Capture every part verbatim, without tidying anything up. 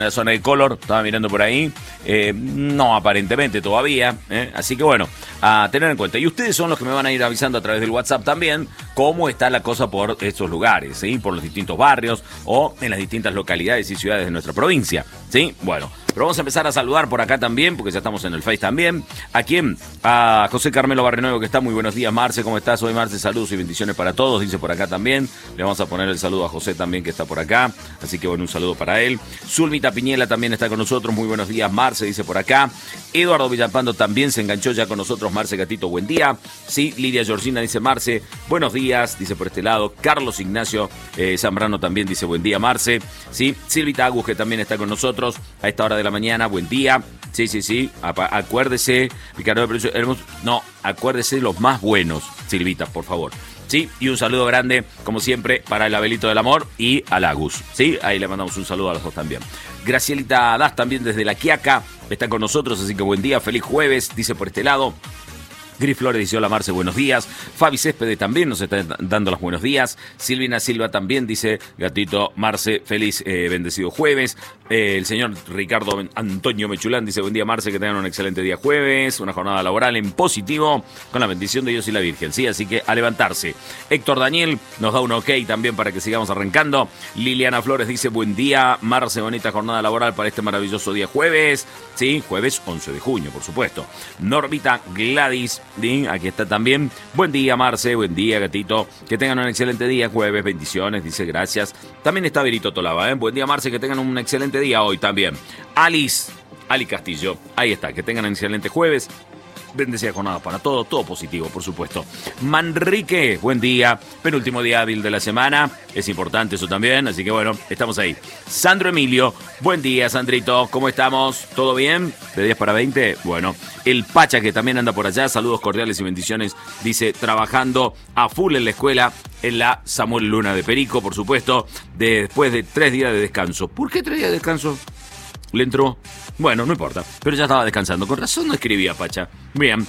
la zona de Color, estaba mirando por ahí, eh, no aparentemente todavía, ¿eh? Así que bueno, a tener en cuenta. Y ustedes son los que me van a ir avisando a través del WhatsApp también cómo está la cosa por estos lugares, ¿sí? Por los distintos barrios o en las distintas localidades y ciudades de nuestra provincia, ¿sí? Bueno, pero vamos a empezar a saludar por acá también, porque ya estamos en el Face también. ¿A quién? A José Carmelo Barrenuevo, que está. Muy buenos días, Marce, ¿cómo estás? Hoy, Marce, saludos y bendiciones para todos, dice por acá también. Le vamos a poner el saludo a José también, que está por acá, así que bueno, un saludo para él. Zulmita Piñela también está con nosotros, muy buenos días, Marce, dice por acá. Eduardo Villapando también se enganchó ya con nosotros, Marce Gatito, buen día. Sí, Lidia Georgina dice Marce, buenos días, dice por este lado. Carlos Ignacio eh, Zambrano también dice buen día, Marce. Sí, Silvita Agus, que también está con nosotros a esta hora de la mañana, buen día. Sí, sí, sí, acuérdese, Ricardo, no, acuérdese de los más buenos, Silvita, por favor. Sí, y un saludo grande, como siempre, para el Abelito del Amor y al Agus. Sí, ahí le mandamos un saludo a los dos también. Gracielita Das también desde La Quiaca está con nosotros, así que buen día, feliz jueves, dice por este lado. Gris Flores dice hola Marce, buenos días. Fabi Céspedes también nos está dando los buenos días. Silvina Silva también dice, gatito Marce, feliz eh, bendecido jueves. Eh, el señor Ricardo Antonio Mechulán dice buen día Marce, que tengan un excelente día jueves, una jornada laboral en positivo, con la bendición de Dios y la Virgen, sí, así que a levantarse. Héctor Daniel nos da un ok también para que sigamos arrancando. Liliana Flores dice buen día Marce, bonita jornada laboral para este maravilloso día jueves, sí, jueves once de junio, por supuesto. Normita Gladys, ¿sí? Aquí está también. Buen día, Marce. Buen día, gatito. Que tengan un excelente día, jueves. Bendiciones, dice gracias. También está Verito Tolava, ¿eh? Buen día, Marce. Que tengan un excelente día hoy también. Alice, Ali Castillo. Ahí está. Que tengan un excelente jueves. Bendecida jornada para todos, todo positivo, por supuesto. Manrique, buen día, penúltimo día hábil de la semana, es importante eso también, así que bueno, estamos ahí. Sandro Emilio, buen día, Sandrito, ¿cómo estamos? ¿Todo bien? ¿De diez para veinte? Bueno, el Pacha, que también anda por allá, saludos cordiales y bendiciones, dice, trabajando a full en la escuela, en la Samuel Luna de Perico, por supuesto, de, después de tres días de descanso. ¿Por qué tres días de descanso? ¿Le entró? Bueno, no importa, pero ya estaba descansando. Con razón no escribía, Pacha. Bien.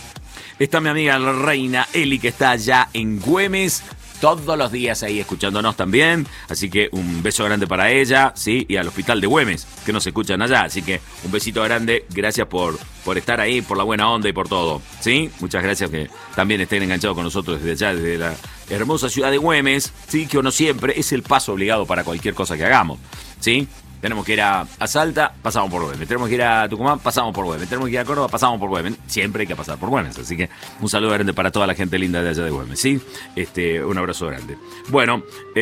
Está mi amiga la reina Eli, que está allá en Güemes, todos los días ahí escuchándonos también. Así que un beso grande para ella, sí, y al hospital de Güemes, que nos escuchan allá. Así que un besito grande, gracias por, por estar ahí, por la buena onda y por todo, ¿sí? Muchas gracias que también estén enganchados con nosotros desde allá, desde la hermosa ciudad de Güemes, sí, que uno siempre es el paso obligado para cualquier cosa que hagamos, ¿sí? Tenemos que ir a, a Salta, pasamos por Güemes. Tenemos que ir a Tucumán, pasamos por Güemes. Tenemos que ir a Córdoba, pasamos por Güemes. Siempre hay que pasar por Güemes. Así que un saludo grande para toda la gente linda de allá de Güemes, ¿sí? Este, un abrazo grande. Bueno,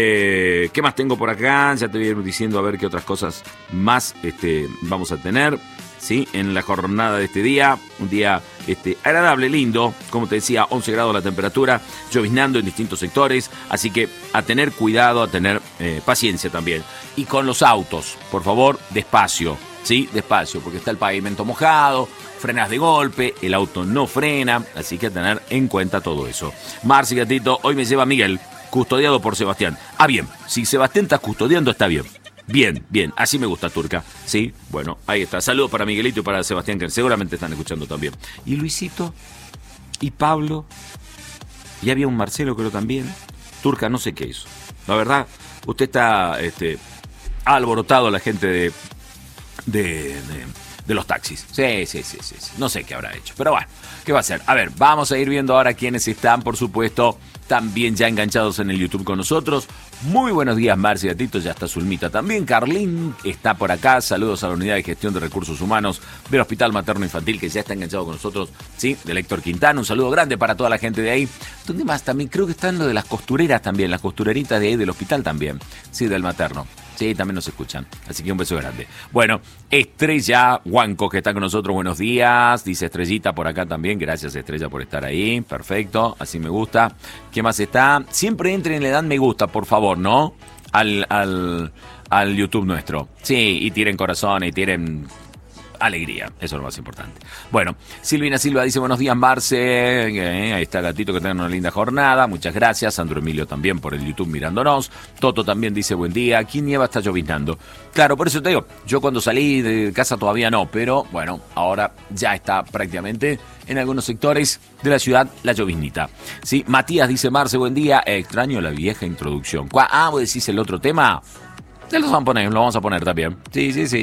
eh, ¿qué más tengo por acá? Ya te voy a ir diciendo a ver qué otras cosas más este, vamos a tener, ¿sí? En la jornada de este día. Un día este, agradable, lindo. Como te decía, once grados la temperatura, lloviznando en distintos sectores. Así que a tener cuidado, a tener eh, paciencia también. Y con los autos, por favor, despacio, ¿sí? Despacio, porque está el pavimento mojado, frenas de golpe, el auto no frena, así que a tener en cuenta todo eso. Marci, gatito, hoy me lleva Miguel, custodiado por Sebastián. Ah, bien, si Sebastián está custodiando, está bien. Bien, bien, así me gusta, Turca. Sí, bueno, ahí está. Saludos para Miguelito y para Sebastián, que seguramente están escuchando también. Y Luisito, y Pablo, y había un Marcelo, creo también. Turca, no sé qué hizo. La verdad, usted está... este ha alborotado a la gente de, de, de, de los taxis. Sí, sí, sí, sí, sí. No sé qué habrá hecho. Pero bueno, ¿qué va a hacer? A ver, vamos a ir viendo ahora quiénes están, por supuesto, también ya enganchados en el YouTube con nosotros. Muy buenos días, Marci, gatito. Ya está Zulmita también. Carlín está por acá. Saludos a la Unidad de Gestión de Recursos Humanos del Hospital Materno Infantil, que ya está enganchado con nosotros. Sí, del Héctor Quintana. Un saludo grande para toda la gente de ahí. ¿Dónde más? También creo que están lo de las costureras también. Las costureritas de ahí del hospital también. Sí, del materno. Sí, también nos escuchan. Así que un beso grande. Bueno, Estrella Huanco, que está con nosotros. Buenos días. Dice Estrellita por acá también. Gracias, Estrella, por estar ahí. Perfecto. Así me gusta. ¿Qué más está? Siempre entren y le dan me gusta, por favor, ¿no? Al, al, al YouTube nuestro. Sí, y tiren corazones, y tiren alegría. Eso es lo más importante. Bueno, Silvina Silva dice buenos días, Marce. Eh, ahí está, gatito, que tengan una linda jornada. Muchas gracias. Sandro Emilio también por el YouTube mirándonos. Toto también dice buen día. Aquí nieva, está lloviznando. Claro, por eso te digo, yo cuando salí de casa todavía no, pero bueno, ahora ya está prácticamente en algunos sectores de la ciudad la lloviznita. Sí, Matías dice Marce, buen día. Eh, extraño la vieja introducción. Ah, vos decís el otro tema. Ya lo vamos a poner, lo vamos a poner también. Sí, sí, sí.